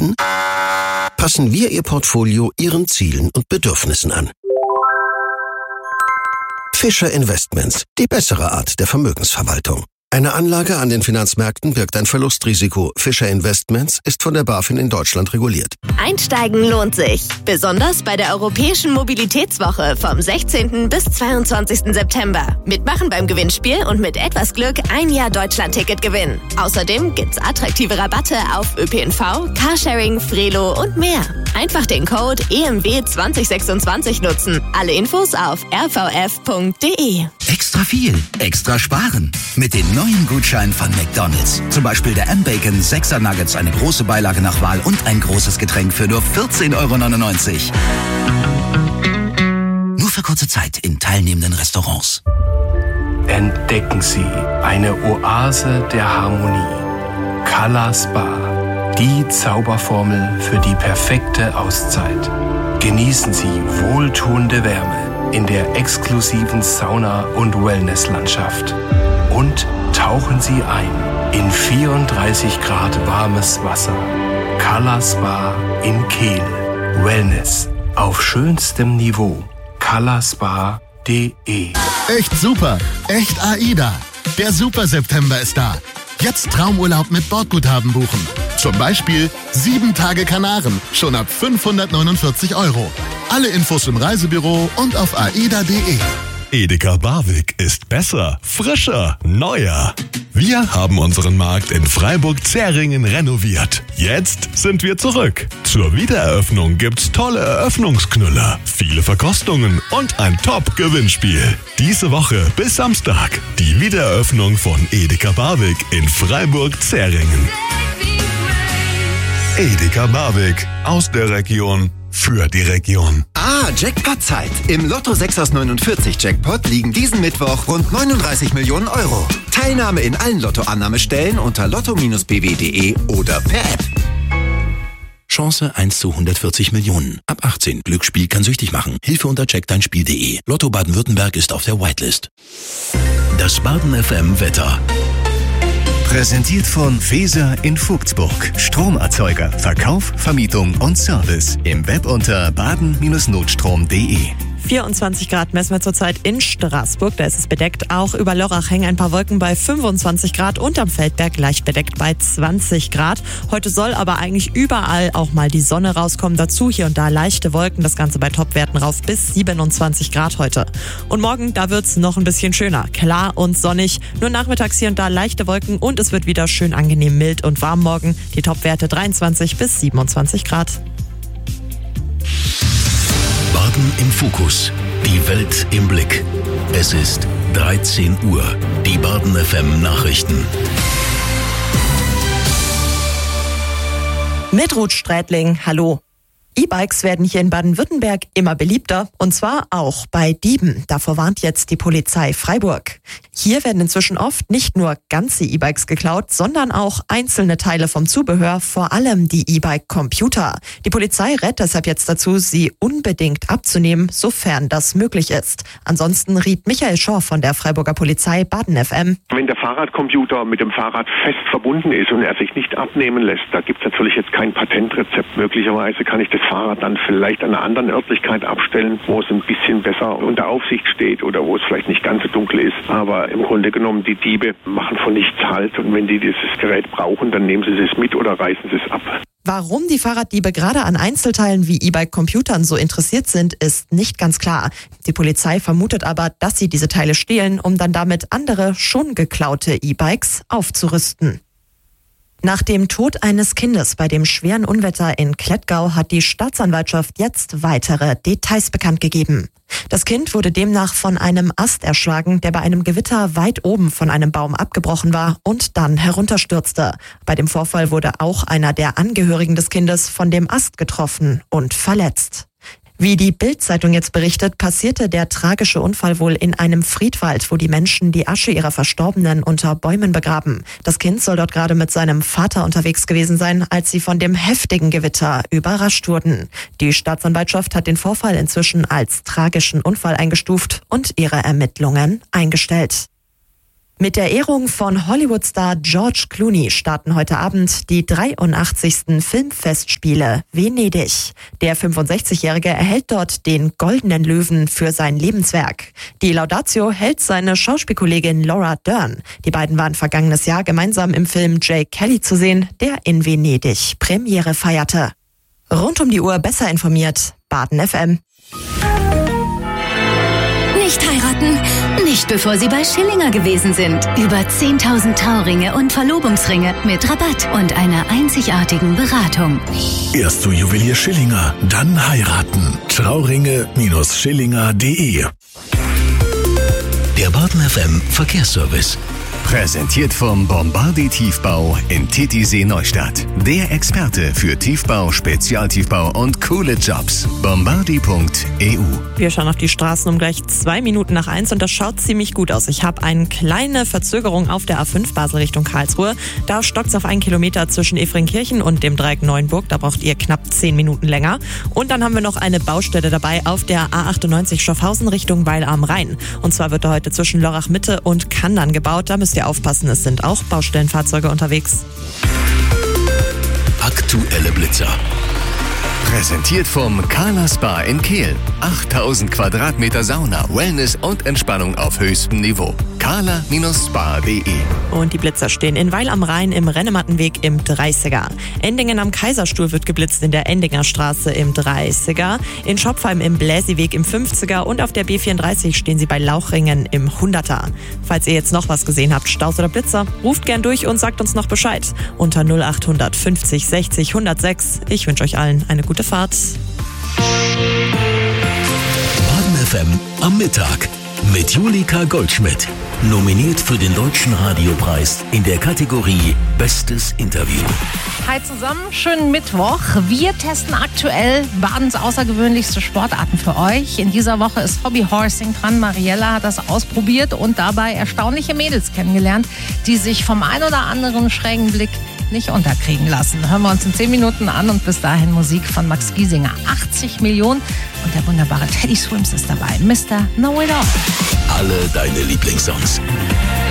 Dann passen wir Ihr Portfolio Ihren Zielen und Bedürfnissen an. Fischer Investments, die bessere Art der Vermögensverwaltung. Eine Anlage an den Finanzmärkten birgt ein Verlustrisiko. Fischer Investments ist von der BaFin in Deutschland reguliert. Einsteigen lohnt sich. Besonders bei der Europäischen Mobilitätswoche vom 16. bis 22. September. Mitmachen beim Gewinnspiel und mit etwas Glück ein Jahr Deutschland-Ticket gewinnen. Außerdem gibt's attraktive Rabatte auf ÖPNV, Carsharing, Frelo und mehr. Einfach den Code EMW2026 nutzen. Alle Infos auf rvf.de. Extra viel, extra sparen. Mit den neuen Gutscheinen von McDonald's. Zum Beispiel der M-Bacon 6er Nuggets, eine große Beilage nach Wahl und ein großes Getränk für nur 14,99 €. Nur für kurze Zeit in teilnehmenden Restaurants. Entdecken Sie eine Oase der Harmonie. Color Spa. Die Zauberformel für die perfekte Auszeit. Genießen Sie wohltuende Wärme in der exklusiven Sauna- und Wellnesslandschaft. Und tauchen Sie ein in 34 Grad warmes Wasser. Color Spa in Kehl. Wellness auf schönstem Niveau. colorspa.de. Echt super, echt AIDA. Der Super September ist da. Jetzt Traumurlaub mit Bordguthaben buchen. Zum Beispiel 7 Tage Kanaren, schon ab 549 €. Alle Infos im Reisebüro und auf aida.de. Edeka Barwig ist besser, frischer, neuer. Wir haben unseren Markt in Freiburg-Zähringen renoviert. Jetzt sind wir zurück. Zur Wiedereröffnung gibt's tolle Eröffnungsknüller, viele Verkostungen und ein Top-Gewinnspiel. Diese Woche bis Samstag die Wiedereröffnung von Edeka Barwig in Freiburg-Zähringen. Edeka Barwig, aus der Region für die Region. Jackpot-Zeit. Im Lotto 6 aus 49 Jackpot liegen diesen Mittwoch rund 39 Millionen €. Teilnahme in allen Lottoannahmestellen unter lotto-bw.de oder per App. Chance 1 zu 140 Millionen. Ab 18. Glücksspiel kann süchtig machen. Hilfe unter checkdeinspiel.de. Lotto Baden-Württemberg ist auf der Whitelist. Das Baden FM Wetter. Präsentiert von Feser in Vogtsburg. Stromerzeuger, Verkauf, Vermietung und Service. Im Web unter baden-notstrom.de. 24 Grad messen wir zurzeit in Straßburg, da ist es bedeckt. Auch über Lörrach hängen ein paar Wolken bei 25 Grad und am Feldberg leicht bedeckt bei 20 Grad. Heute soll aber eigentlich überall auch mal die Sonne rauskommen. Dazu hier und da leichte Wolken, das Ganze bei Topwerten rauf bis 27 Grad heute. Und morgen, da wird's noch ein bisschen schöner. Klar und sonnig, nur nachmittags hier und da leichte Wolken und es wird wieder schön angenehm mild und warm morgen. Die Topwerte 23 bis 27 Grad. Baden im Fokus. Die Welt im Blick. Es ist 13 Uhr. Die Baden FM Nachrichten. Mit Ruth Strätling, hallo. E-Bikes werden hier in Baden-Württemberg immer beliebter und zwar auch bei Dieben. Davor warnt jetzt die Polizei Freiburg. Hier werden inzwischen oft nicht nur ganze E-Bikes geklaut, sondern auch einzelne Teile vom Zubehör, vor allem die E-Bike-Computer. Die Polizei rät deshalb jetzt dazu, sie unbedingt abzunehmen, sofern das möglich ist. Ansonsten riet Michael Schor von der Freiburger Polizei Baden FM. Wenn der Fahrradcomputer mit dem Fahrrad fest verbunden ist und er sich nicht abnehmen lässt, da gibt es natürlich jetzt kein Patentrezept. Möglicherweise kann ich das Fahrrad dann vielleicht an einer anderen Örtlichkeit abstellen, wo es ein bisschen besser unter Aufsicht steht oder wo es vielleicht nicht ganz so dunkel ist. Aber im Grunde genommen, die Diebe machen von nichts Halt und wenn die dieses Gerät brauchen, dann nehmen sie es mit oder reißen sie es ab. Warum die Fahrraddiebe gerade an Einzelteilen wie E-Bike-Computern so interessiert sind, ist nicht ganz klar. Die Polizei vermutet aber, dass sie diese Teile stehlen, um dann damit andere schon geklaute E-Bikes aufzurüsten. Nach dem Tod eines Kindes bei dem schweren Unwetter in Klettgau hat die Staatsanwaltschaft jetzt weitere Details bekannt gegeben. Das Kind wurde demnach von einem Ast erschlagen, der bei einem Gewitter weit oben von einem Baum abgebrochen war und dann herunterstürzte. Bei dem Vorfall wurde auch einer der Angehörigen des Kindes von dem Ast getroffen und verletzt. Wie die Bild-Zeitung jetzt berichtet, passierte der tragische Unfall wohl in einem Friedwald, wo die Menschen die Asche ihrer Verstorbenen unter Bäumen begraben. Das Kind soll dort gerade mit seinem Vater unterwegs gewesen sein, als sie von dem heftigen Gewitter überrascht wurden. Die Staatsanwaltschaft hat den Vorfall inzwischen als tragischen Unfall eingestuft und ihre Ermittlungen eingestellt. Mit der Ehrung von Hollywood-Star George Clooney starten heute Abend die 83. Filmfestspiele Venedig. Der 65-Jährige erhält dort den Goldenen Löwen für sein Lebenswerk. Die Laudatio hält seine Schauspielkollegin Laura Dern. Die beiden waren vergangenes Jahr gemeinsam im Film Jake Kelly zu sehen, der in Venedig Premiere feierte. Rund um die Uhr besser informiert, Baden FM. Nicht heiraten, nicht bevor Sie bei Schillinger gewesen sind. Über 10.000 Trauringe und Verlobungsringe mit Rabatt und einer einzigartigen Beratung. Erst zu Juwelier Schillinger, dann heiraten. Trauringe-Schillinger.de. Der Baden FM Verkehrsservice. Präsentiert vom Bombardier Tiefbau in Titisee Neustadt. Der Experte für Tiefbau, Spezialtiefbau und coole Jobs. Bombardier.eu. Wir schauen auf die Straßen um gleich 2 Minuten nach 1 und das schaut ziemlich gut aus. Ich habe eine kleine Verzögerung auf der A5 Basel Richtung Karlsruhe. Da stockt es auf 1 Kilometer zwischen Efringkirchen und dem Dreieck Neuenburg. Da braucht ihr knapp 10 Minuten länger. Und dann haben wir noch eine Baustelle dabei auf der A98 Schaffhausen Richtung Weil am Rhein. Und zwar wird da heute zwischen Lörrach Mitte und Kandern gebaut. Da müsst ihr aufpassen, es sind auch Baustellenfahrzeuge unterwegs. Aktuelle Blitzer. Präsentiert vom Kala Spa in Kehl. 8000 Quadratmeter Sauna, Wellness und Entspannung auf höchstem Niveau. kala-spa.de. Und die Blitzer stehen in Weil am Rhein im Rennemattenweg im 30er. Endingen am Kaiserstuhl wird geblitzt in der Endinger Straße im 30er. In Schopfheim im Bläsiweg im 50er und auf der B34 stehen sie bei Lauchringen im 100er. Falls ihr jetzt noch was gesehen habt, Staus oder Blitzer, ruft gern durch und sagt uns noch Bescheid. Unter 0800 50 60 106. Ich wünsche euch allen eine gute Fahrt. Baden FM am Mittag mit Julika Goldschmidt. Nominiert für den Deutschen Radiopreis in der Kategorie Bestes Interview. Hi zusammen, schönen Mittwoch. Wir testen aktuell Badens außergewöhnlichste Sportarten für euch. In dieser Woche ist Hobbyhorsing dran. Mariella hat das ausprobiert und dabei erstaunliche Mädels kennengelernt, die sich vom ein oder anderen schrägen Blick nicht unterkriegen lassen. Hören wir uns in 10 Minuten an und bis dahin Musik von Max Giesinger. 80 Millionen und der wunderbare Teddy Swims ist dabei. Mr. Know It All. Alle deine Lieblingssongs.